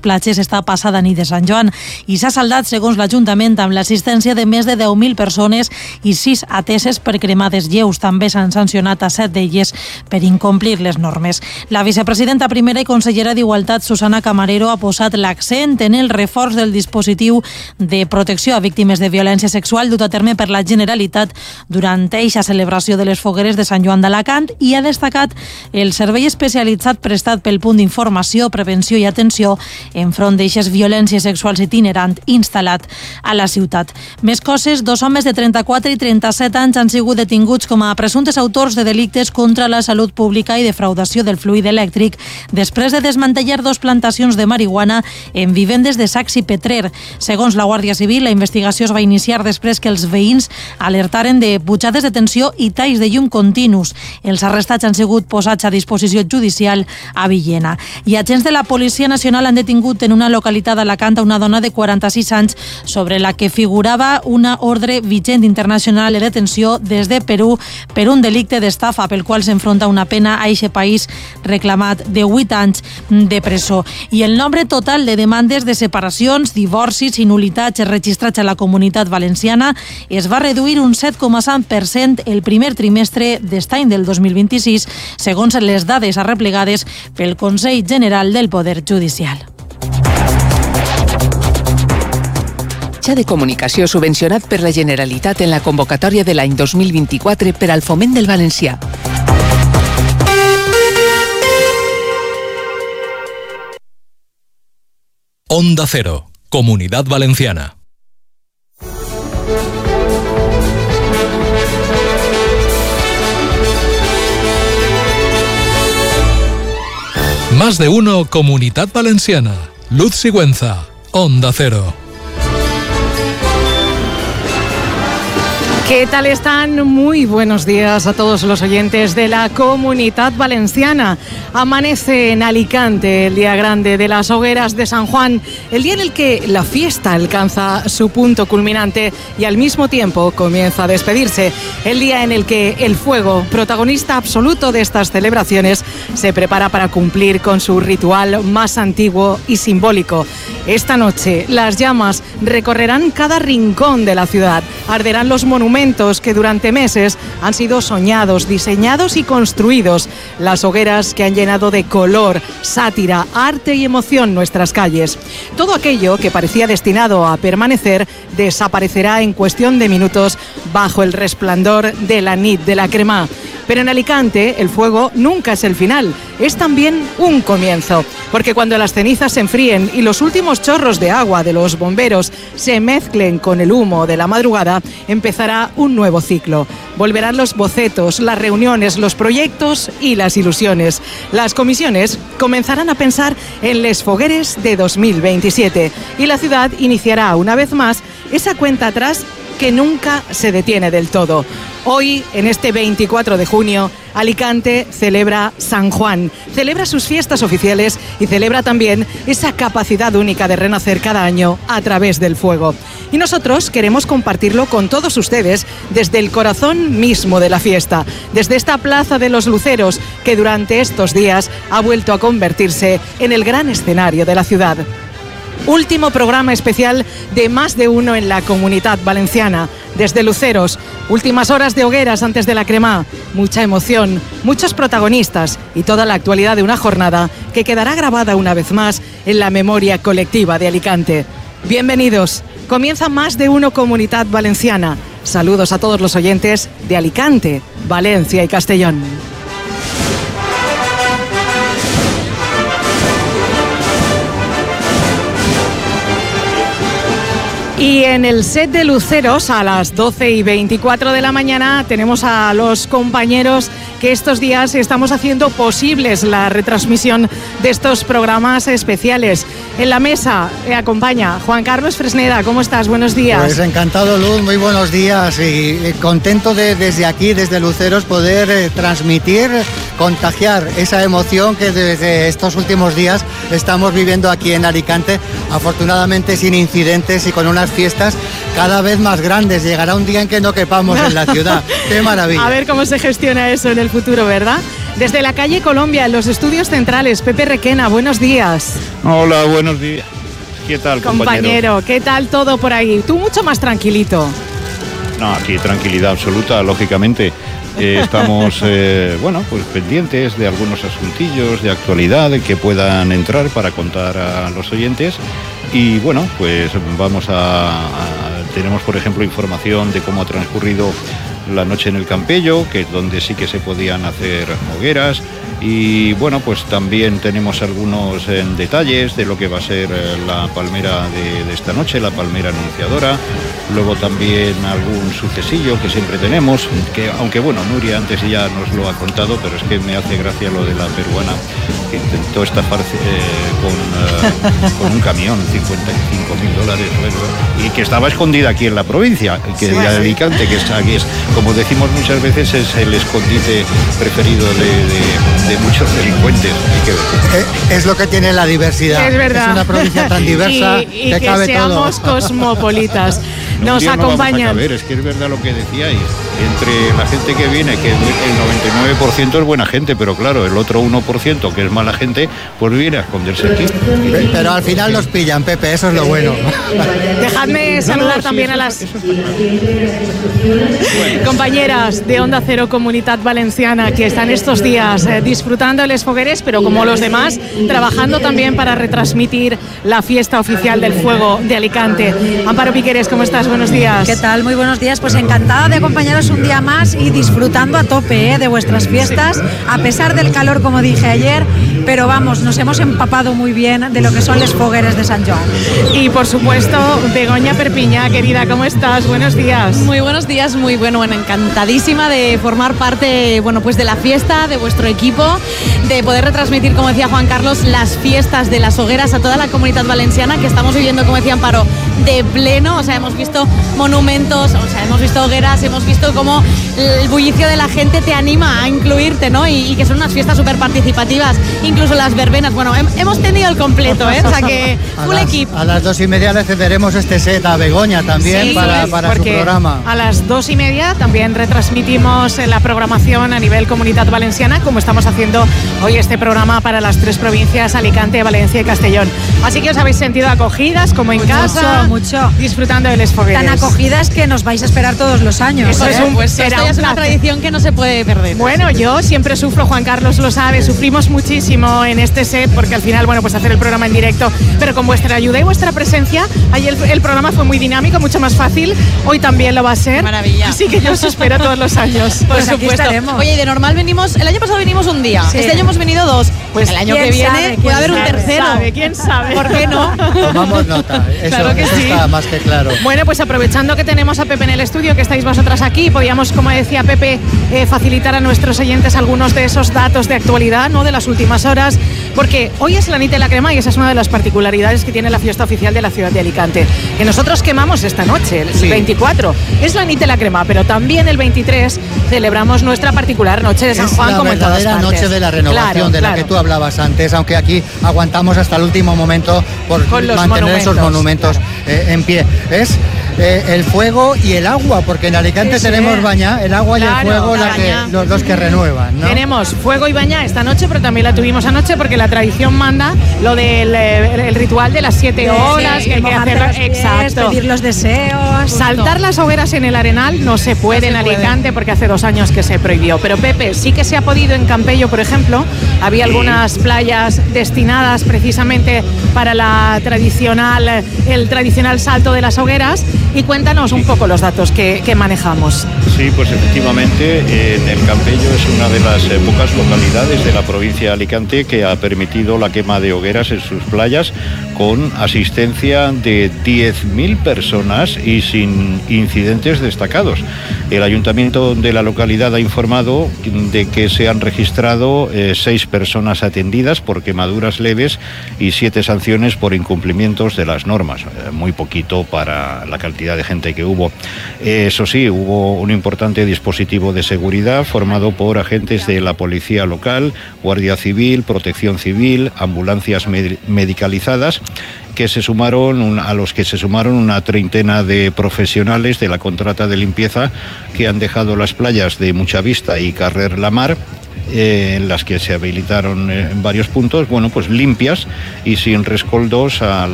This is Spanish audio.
platges esta passada nit de Sant Joan i s'ha saldat, segons l'Ajuntament, amb l'assistència de més de 10.000 persones i 6 ateses per cremades lleus. També s'han sancionat a 7 d'elles per incomplir les normes. La vicepresidenta primera i consellera d'Igualtat, Susana Camarero, ha posat l'accent en el reforç del dispositiu de protecció a víctimes de violència sexual dut a terme per la Generalitat durant eixa celebració de les fogueres de Sant Joan d'Alacant i ha destacat el servei especialitzat prestat pel punt d'informació, prevenció i atenció enfront d'eixes violències sexuals itinerant instal·lat a la ciutat. Més coses, 2 homes de 34 i 37 anys han sigut detinguts com a presumptes autors de delictes contra la salut pública i defraudació del fluid elèctric després de desmantellar 2 plantacions de marihuana en vivendes de Sacs i Petrer. Segons la Guàrdia Civil, la investigació es va iniciar després que els veïns alertaren de pujades de tensió i talls de llum continus. Els arrestats han sigut posats a disposició judicial a Villena. I agents de la Policia Nacional han detingut en una localitat d'Alacant una dona de 46 anys sobre la que figurava una ordre vigent internacional de detenció des de Perú per un delicte d'estafa pel qual s'enfronta una pena a eixe país reclamat de 8 anys de presó. I el nombre total de demandes de separacions, divorcis i nul·litats registrats a la Comunitat Valenciana es va reduir un 7,5% el primer trimestre d'est any del 2026, segons les dades arreplegades pel Consell General del Poder Judicial. Mitjà de comunicació subvencionat per la Generalitat en la convocatòria de l'any 2024 per al foment del valencià. Onda Cero, Comunidad Valenciana. Más de uno, Comunidad Valenciana. Luz Sigüenza, Onda Cero. ¿Qué tal están? Muy buenos días a todos los oyentes de la Comunidad Valenciana. Amanece en Alicante el día grande de las hogueras de San Juan, el día en el que la fiesta alcanza su punto culminante y al mismo tiempo comienza a despedirse. El día en el que el fuego, protagonista absoluto de estas celebraciones, se prepara para cumplir con su ritual más antiguo y simbólico. Esta noche las llamas recorrerán cada rincón de la ciudad, arderán los monumentos que durante meses han sido soñados, diseñados y construidos, las hogueras que han llenado de color, sátira, arte y emoción nuestras calles. Todo aquello que parecía destinado a permanecer desaparecerá en cuestión de minutos bajo el resplandor de la nit de la crema. Pero en Alicante el fuego nunca es el final, es también un comienzo, porque cuando las cenizas se enfríen y los últimos chorros de agua de los bomberos se mezclen con el humo de la madrugada, empezará un nuevo ciclo. Volverán los bocetos, las reuniones, los proyectos y las ilusiones. Las comisiones comenzarán a pensar en les fogueres de 2027 y la ciudad iniciará una vez más esa cuenta atrás que nunca se detiene del todo. Hoy, en este 24 de junio, Alicante celebra San Juan, celebra sus fiestas oficiales y celebra también esa capacidad única de renacer cada año a través del fuego. Y nosotros queremos compartirlo con todos ustedes desde el corazón mismo de la fiesta, desde esta Plaza de los Luceros que durante estos días ha vuelto a convertirse en el gran escenario de la ciudad. Último programa especial de Más de Uno en la Comunidad Valenciana. Desde Luceros, últimas horas de hogueras antes de la crema, mucha emoción, muchos protagonistas y toda la actualidad de una jornada que quedará grabada una vez más en la memoria colectiva de Alicante. Bienvenidos, comienza Más de Uno Comunidad Valenciana. Saludos a todos los oyentes de Alicante, Valencia y Castellón. Y en el set de Luceros, a las 12:24 de la mañana, tenemos a los compañeros que estos días estamos haciendo posibles la retransmisión de estos programas especiales. En la mesa acompaña Juan Carlos Fresneda. ¿Cómo estás? Buenos días. Pues encantado, Luz, muy buenos días y contento de desde aquí, desde Luceros, poder transmitir, contagiar esa emoción que desde estos últimos días estamos viviendo aquí en Alicante, afortunadamente sin incidentes y con unas fiestas cada vez más grandes. Llegará un día en que no quepamos en la ciudad. ¡Qué maravilla! A ver cómo se gestiona eso en el futuro, ¿verdad? Desde la calle Colombia, en los estudios centrales, Pepe Requena, buenos días. Hola, buenos días. ¿Qué tal, compañero? ¿Qué tal todo por ahí? Tú mucho más tranquilito. No, aquí tranquilidad absoluta, lógicamente. Estamos, pues pendientes de algunos asuntillos de actualidad que puedan entrar para contar a los oyentes. Y bueno, pues tenemos, por ejemplo, información de cómo ha transcurrido la noche en el Campello, que es donde sí que se podían hacer hogueras. Y bueno, pues también tenemos algunos detalles de lo que va a ser la palmera de esta noche, la palmera anunciadora. Luego también algún sucesillo que siempre tenemos, que aunque bueno, Nuria antes ya nos lo ha contado, pero es que me hace gracia lo de la peruana que intentó estafar con un camión, $55.000, y que estaba escondida aquí en la provincia, que de Alicante, que es, como decimos muchas veces, es el escondite preferido de muchos delincuentes. Es lo que tiene la diversidad. Es verdad. Es una provincia tan diversa y que cabe seamos todo. Cosmopolitas. Nos acompañan. A ver, es que es verdad lo que decíais. Entre la gente que viene, que el 99% es buena gente, pero claro, el otro 1%, que es mala gente, pues viene a esconderse aquí. Pero al final los pillan, Pepe, eso es lo bueno. Dejadme saludar también a las compañeras de Onda Cero Comunitat Valenciana que están estos días disfrutando de Les Fogueres, pero como los demás, trabajando también para retransmitir la fiesta oficial del fuego de Alicante. Amparo Piqueres, ¿cómo estás? Buenos días. ¿Qué tal? Muy buenos días. Pues encantada de acompañaros un día más y disfrutando a tope de vuestras fiestas, a pesar del calor, como dije ayer, pero vamos, nos hemos empapado muy bien de lo que son Les Fogueres de Sant Joan. Y por supuesto, Begoña Perpiñá, querida, ¿cómo estás? Buenos días. Muy buenos días, muy bueno, encantadísima de formar parte, pues de la fiesta, de vuestro equipo, de poder retransmitir, como decía Juan Carlos, las fiestas de las hogueras a toda la Comunitat Valenciana, que estamos viviendo, como decía Amparo, de pleno. O sea, hemos visto monumentos, hemos visto hogueras, hemos visto cómo el bullicio de la gente te anima a incluirte, ¿no? Y que son unas fiestas súper participativas, incluso las verbenas. Bueno, hemos tenido el completo, O sea que full equipo. A las 2:30 le cederemos este set a Begoña también, sí, para su programa. A las 2:30 también retransmitimos la programación a nivel Comunitat Valenciana, como estamos haciendo hoy este programa para las 3 provincias, Alicante, Valencia y Castellón. Así que os habéis sentido acogidas, como en casa, mucho. Disfrutando de Les Fogueres. Tan acogidas que nos vais a esperar todos los años. Eso es una tradición que no se puede perder. Bueno, yo siempre sufro, Juan Carlos lo sabe, sufrimos muchísimo en este set, porque al final, pues hacer el programa en directo, pero con vuestra ayuda y vuestra presencia, ayer el programa fue muy dinámico, mucho más fácil, hoy también lo va a ser. Maravilla. Así que yo os espero todos los años. Por supuesto. Oye, y de normal venimos, el año pasado venimos un día, sí. Este año hemos venido 2. Pues el año que viene puede haber un tercero. ¿Quién sabe? ¿Por qué no? Tomamos nota, claro que eso sí. Está más que claro. Bueno, pues aprovechando que tenemos a Pepe en el estudio, que estáis vosotras aquí, podíamos, como decía Pepe, facilitar a nuestros oyentes algunos de esos datos de actualidad, ¿no?, de las últimas horas, porque hoy es la Nit de la Crema y esa es una de las particularidades que tiene la fiesta oficial de la ciudad de Alicante, que nosotros quemamos esta noche, el 24, es la Nit de la Crema, pero también el 23 celebramos nuestra particular noche de San Juan, como en todas partes. Es la verdadera noche de la renovación, de la que tú hablabas antes, aunque aquí aguantamos hasta el último momento por mantener esos monumentos en pie. Es el fuego y el agua, porque en Alicante tenemos baña, el agua y el fuego, los dos que renuevan, ¿no? Tenemos fuego y baña esta noche, pero también la tuvimos anoche, porque la tradición manda lo del el ritual de las 7 horas, que hay que hacerlo. Exacto. Pedir los deseos. Saltar las hogueras en el Arenal no se puede en Alicante, porque hace 2 años que se prohibió. Pero Pepe, sí que se ha podido en Campello, por ejemplo. Había algunas playas destinadas precisamente para el tradicional salto de las hogueras. Y cuéntanos un poco los datos que manejamos. Sí, pues efectivamente en el Campello es una de las pocas localidades de la provincia de Alicante que ha permitido la quema de hogueras en sus playas con asistencia de 10.000 personas y sin incidentes destacados. El ayuntamiento de la localidad ha informado de que se han registrado 6 personas atendidas por quemaduras leves y 7 sanciones por incumplimientos de las normas. Muy poquito para la cantidad de gente que hubo. Eso sí, hubo un importante dispositivo de seguridad formado por agentes de la policía local, Guardia Civil, Protección Civil, ambulancias medicalizadas a los que se sumaron una treintena de profesionales de la contrata de limpieza que han dejado las playas de Muchavista y Carrer la Mar, en las que se habilitaron en varios puntos, bueno, pues limpias y sin rescoldos a